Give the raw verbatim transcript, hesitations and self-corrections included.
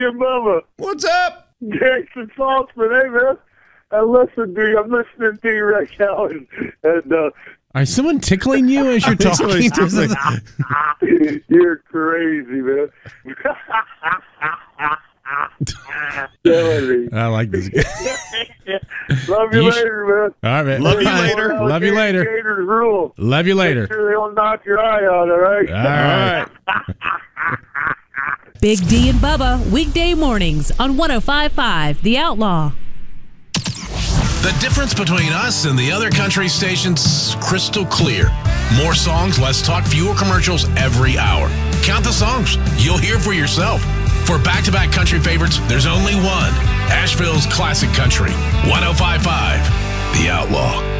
Your mama. What's up? Jason Saltzman. Hey, man. I listen to you. I'm listening to you right now. And, and uh, Are someone tickling you as you're talking? You're crazy, man. I like this guy. Love you, You later, man. All right, man. Love you Bye. later. Love you later. Gators rule. Love you later. Make sure they don't knock your eye out, all right? All right. Big D and Bubba, weekday mornings on one oh five point five The Outlaw. The difference between us and the other country stations, crystal clear. More songs, less talk, fewer commercials every hour. Count the songs. You'll hear for yourself. For back-to-back country favorites, there's only one. Asheville's Classic Country. one oh five point five The Outlaw.